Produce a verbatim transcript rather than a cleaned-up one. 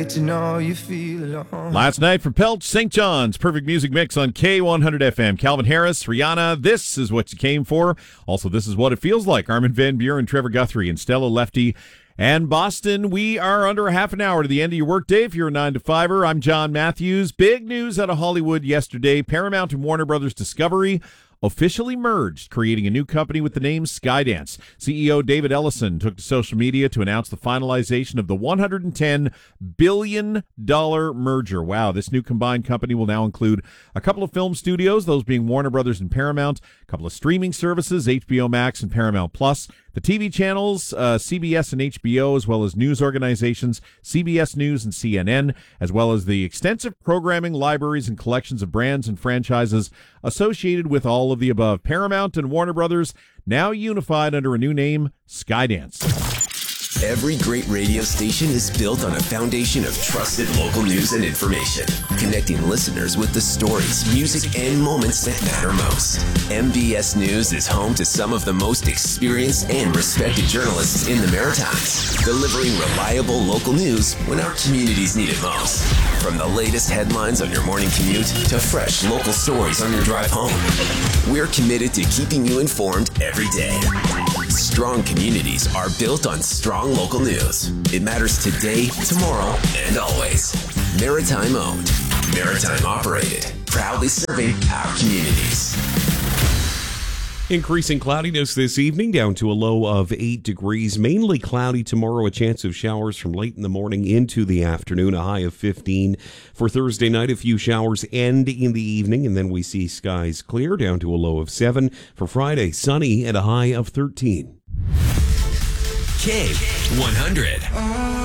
To know you feel alone. Last night for Pelch, Saint John's Perfect Music Mix on K one hundred F M. Calvin Harris, Rihanna, This Is What You Came For. Also, This Is What It Feels Like. Armin van Buuren, Trevor Guthrie, and Stella Lefty. And Boston, we are under a half an hour to the end of your workday. If you're a nine to fiver, I'm John Matthews. Big news out of Hollywood yesterday. Paramount and Warner Brothers Discovery officially merged, creating a new company with the name Skydance. C E O David Ellison took to social media to announce the finalization of the one hundred ten billion dollars merger. Wow, this new combined company will now include a couple of film studios, those being Warner Brothers and Paramount, a couple of streaming services, H B O Max and Paramount Plus, the T V channels, uh, C B S and H B O, as well as news organizations, C B S News and C N N, as well as the extensive programming libraries and collections of brands and franchises associated with all of the above. Paramount and Warner Brothers now unified under a new name, Skydance. Every great radio station is built on a foundation of trusted local news and information, connecting listeners with the stories, music, and moments that matter most. M B S News is home to some of the most experienced and respected journalists in the Maritimes, delivering reliable local news when our communities need it most. From the latest headlines on your morning commute to fresh local stories on your drive home, we're committed to keeping you informed every day. Strong communities are built on strong local news. It matters today, tomorrow, and always. Maritime owned, Maritime operated, proudly serving our communities. Increasing cloudiness this evening down to a low of eight degrees. Mainly cloudy tomorrow, a chance of showers from late in the morning into the afternoon, a high of fifteen. For Thursday night, a few showers end in the evening, and then we see skies clear down to a low of seven. For Friday, sunny and a high of thirteen. K one hundred.